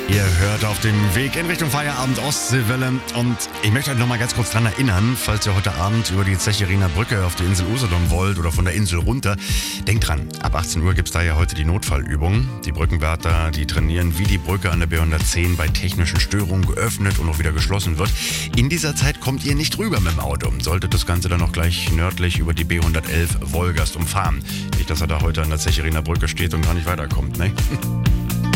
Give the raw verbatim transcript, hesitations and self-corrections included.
Ihr hört auf dem Weg in Richtung Feierabend Ostseewelle und ich möchte euch noch mal ganz kurz dran erinnern, falls ihr heute Abend über die Zechiriner Brücke auf die Insel Usedom wollt oder von der Insel runter, denkt dran, ab achtzehn Uhr gibt es da ja heute die Notfallübung. Die Brückenwärter, die trainieren, wie die Brücke an der B hundertzehn bei technischen Störungen geöffnet und auch wieder geschlossen wird. In dieser Zeit kommt ihr nicht rüber mit dem Auto, solltet das Ganze dann noch gleich nördlich über die B hundertelf Wolgast umfahren. Nicht, dass er da heute an der Zechiriner Brücke steht und gar nicht weiterkommt, ne?